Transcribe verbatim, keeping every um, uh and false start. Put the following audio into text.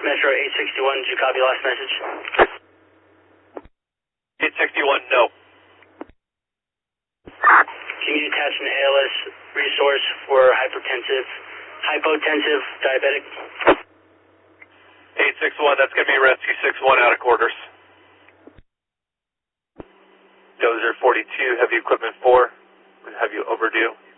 Metro eight sixty-one, did you copy last message? eight sixty-one, no. Can you attach an A L S resource for hypertensive, hypotensive diabetic? eight six one, that's going to be rescue six one out of quarters. Dozer forty-two, heavy equipment four, heavy overdue.